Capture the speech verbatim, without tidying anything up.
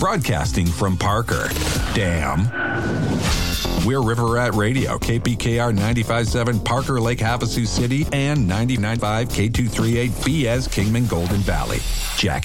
broadcasting from Parker. Damn. We're River Rat Radio, K P K R ninety-five point seven Parker Lake Havasu City and ninety-nine point five K two thirty-eight B S Kingman Golden Valley. Jack